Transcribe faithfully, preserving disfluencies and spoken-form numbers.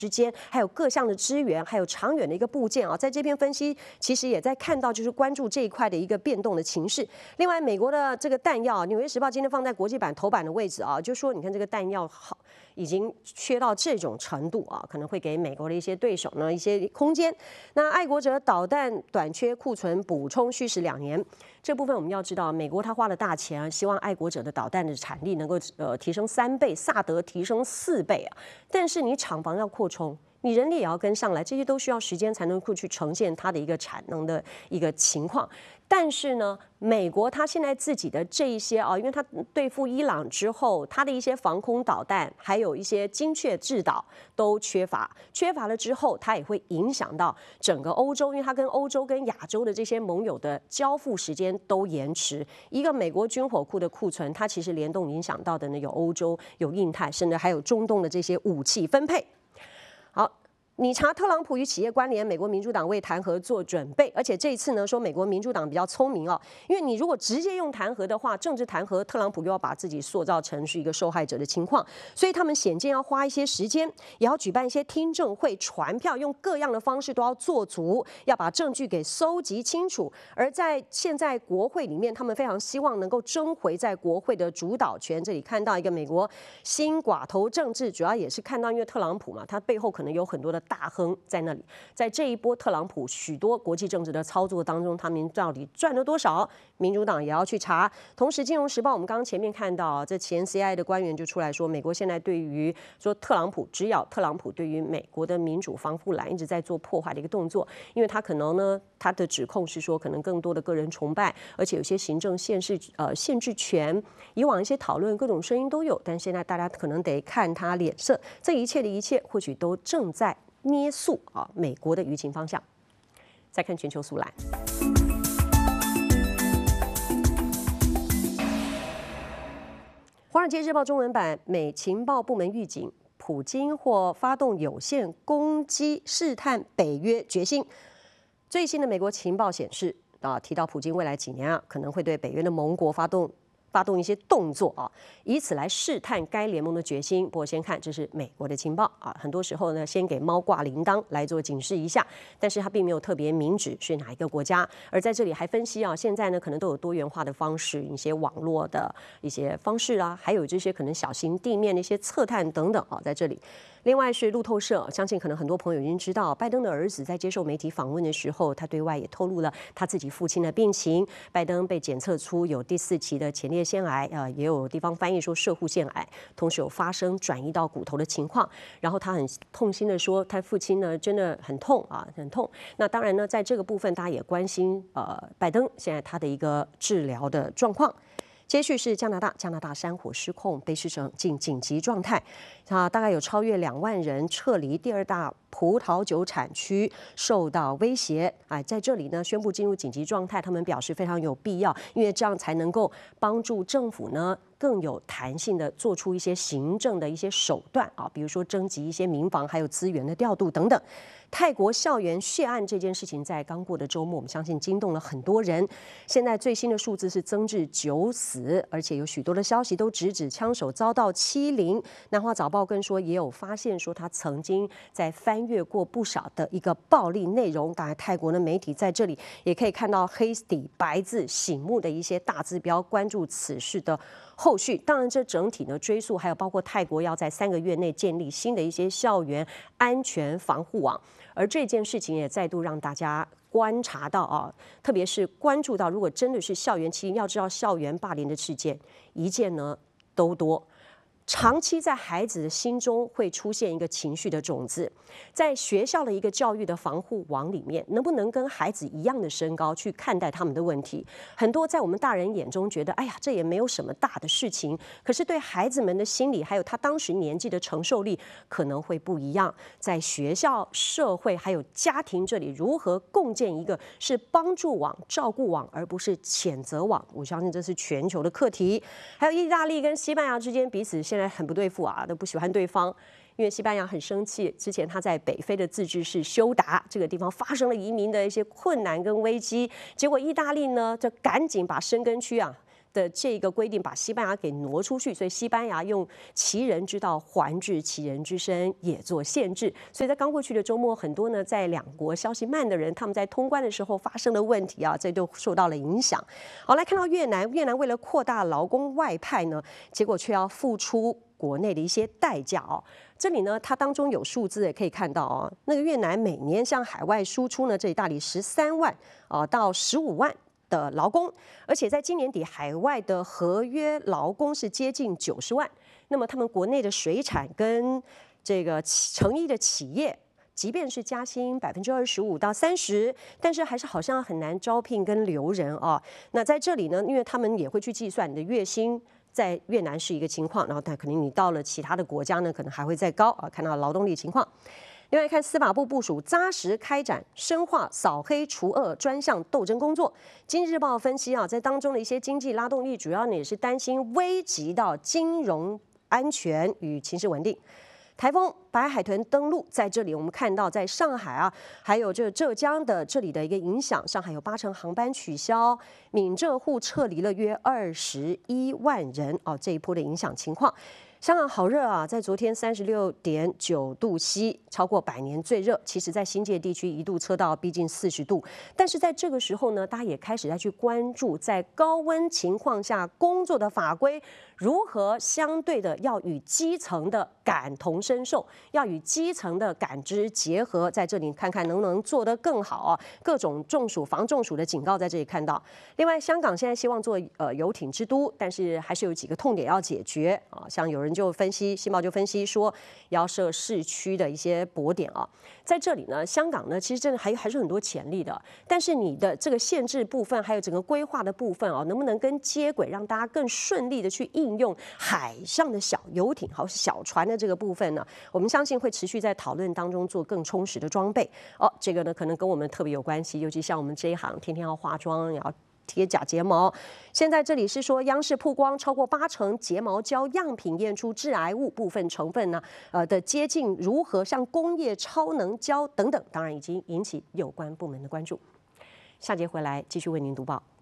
之间，还有各项的资源，还有长远的一个部件啊，在这篇分析其实也在看到，就是关注这一块的一个变动的情势。另外，美国的这个弹药，《纽约时报》今天放在国际版头版的位置啊，就说你看这个弹药好已经缺到这种程度啊，可能会给美国的一些对手呢一些空间。那爱国者导弹短缺库存补充需时两年，这部分我们要知道，美国他花了大钱啊，希望爱国者的导弹的产力能够呃提升三倍，萨德提升四倍啊，但是你厂房要扩充，你人力也要跟上来，这些都需要时间才能够去呈现它的一个产能的一个情况。但是呢，美国它现在自己的这一些啊，因为它对付伊朗之后，它的一些防空导弹，还有一些精确制导都缺乏，缺乏了之后，它也会影响到整个欧洲，因为它跟欧洲跟亚洲的这些盟友的交付时间都延迟。一个美国军火库的库存，它其实联动影响到的呢，有欧洲、有印太，甚至还有中东的这些武器分配。好。你查特朗普与企业关联，美国民主党为弹劾做准备，而且这一次呢，说美国民主党比较聪明哦，因为你如果直接用弹劾的话，政治弹劾，特朗普又要把自己塑造成是一个受害者的情况，所以他们显见要花一些时间，也要举办一些听证会、传票，用各样的方式都要做足，要把证据给搜集清楚。而在现在国会里面，他们非常希望能够争回在国会的主导权。这里看到一个美国新寡头政治，主要也是看到因为特朗普嘛，他背后可能有很多的大亨在那里，在这一波特朗普许多国际政治的操作当中，他们到底赚了多少？民主党也要去查。同时，《金融时报》我们刚刚前面看到，这前 C I A 的官员就出来说，美国现在对于说特朗普，只要特朗普对于美国的民主防护栏一直在做破坏的一个动作，因为他可能呢，他的指控是说，可能更多的个人崇拜，而且有些行政限制呃限制权，以往一些讨论各种声音都有，但现在大家可能得看他脸色。这一切的一切，或许都正在捏塑啊美国的舆情方向。再看全球速览，华尔街日报中文版，美情报部门预警，普京或发动有限攻击，试探北约决心。最新的美国情报显示啊，提到普京未来几年啊可能会对北约的盟国发动。发动一些动作啊，以此来试探该联盟的决心。不过先看，这是美国的情报啊，很多时候呢，先给猫挂铃铛来做警示一下，但是它并没有特别明指是哪一个国家。而在这里还分析啊，现在呢可能都有多元化的方式，一些网络的一些方式啊，还有这些可能小型地面的一些测探等等啊，在这里。另外是路透社，相信可能很多朋友已经知道，拜登的儿子在接受媒体访问的时候，他对外也透露了他自己父亲的病情。拜登被检测出有第四期的前列腺癌，呃，也有地方翻译说攝護腺癌，同时有发生转移到骨头的情况。然后他很痛心的说，他父亲呢真的很痛啊，很痛。那当然呢，在这个部分，大家也关心呃拜登现在他的一个治疗的状况。接续是加拿大，加拿大山火失控，卑诗省进紧急状态，啊，大概有超越两万人撤离第二大葡萄酒产区，受到威胁。哎，在这里呢，宣布进入紧急状态，他们表示非常有必要，因为这样才能够帮助政府呢更有弹性的做出一些行政的一些手段啊，比如说征集一些民防，还有资源的调度等等。泰国校园血案这件事情，在刚过的周末，我们相信惊动了很多人。现在最新的数字是增至九死，而且有许多的消息都直指枪手遭到欺凌。南华早报更说，也有发现说他曾经在翻阅过不少的一个暴力内容。当然，泰国的媒体在这里也可以看到黑底白字醒目的一些大字标，关注此事的后续。当然，这整体呢追溯，还有包括泰国要在三个月内建立新的一些校园安全防护网。而这件事情也再度让大家观察到啊，特别是关注到，如果真的是校园欺凌，要知道校园霸凌的事件一件呢都多。长期在孩子的心中会出现一个情绪的种子，在学校的一个教育的防护网里面，能不能跟孩子一样的身高去看待他们的问题？很多在我们大人眼中觉得，哎呀，这也没有什么大的事情，可是对孩子们的心理，还有他当时年纪的承受力，可能会不一样。在学校、社会还有家庭这里，如何共建一个是帮助网、照顾网，而不是谴责网？我相信这是全球的课题。还有意大利跟西班牙之间彼此现在很不对付啊，都不喜欢对方，因为西班牙很生气，之前他在北非的自治市休达这个地方发生了移民的一些困难跟危机，结果意大利呢就赶紧把申根区啊的这个规定把西班牙给挪出去，所以西班牙用其人之道还治其人之身，也做限制。所以在刚过去的周末，很多呢在两国消息慢的人，他们在通关的时候发生了问题啊，这都受到了影响。好，来看到越南，越南为了扩大劳工外派呢，结果却要付出国内的一些代价哦。这里呢，它当中有数字也可以看到哦，那个越南每年向海外输出呢，这里大概十三万啊到十五万。的劳工，而且在今年底，海外的合约劳工是接近九十万。那么他们国内的水产跟这个成衣的企业，即便是加薪百分之二十五到三十，但是还是好像很难招聘跟留人啊。那在这里呢，因为他们也会去计算你的月薪。在越南是一个情况，然后但可能你到了其他的国家呢，可能还会再高啊。看到劳动力情况。另外看司法部部署扎实开展深化扫黑除恶专项斗争工作。经济日报分析啊，在当中的一些经济拉动力，主要呢也是担心危及到金融安全与情势稳定。台风白海豚登陆，在这里我们看到，在上海啊，还有这浙江的这里的一个影响，上海有八成航班取消，闽浙沪撤离了约二十一万人哦，这一波的影响情况。香港好热啊，在昨天三十六点九度 C， 超过百年最热。其实，在新界地区一度测到逼近四十度，但是在这个时候呢，大家也开始在去关注，在高温情况下工作的法规如何相对的要与基层的感同身受，要与基层的感知结合，在这里看看能不能做得更好啊。各种中暑、防中暑的警告在这里看到。另外，香港现在希望做呃游艇之都，但是还是有几个痛点要解决啊，像有人就分析，新报就分析说要设市区的一些泊点啊，在这里呢，香港呢其实真的还还是很多潜力的，但是你的这个限制部分，还有整个规划的部分啊，能不能跟接轨，让大家更顺利的去应用海上的小游艇、好小船的这个部分呢？我们相信会持续在讨论当中做更充实的装备哦。这个呢，可能跟我们特别有关系，尤其像我们这一行，天天要化妆，要贴假睫毛。现在这里是说，央视曝光超过八成睫毛胶样品验出致癌物部分成分呢，呃的接近如何像工业超能胶等等，当然已经引起有关部门的关注。下节回来继续为您读报。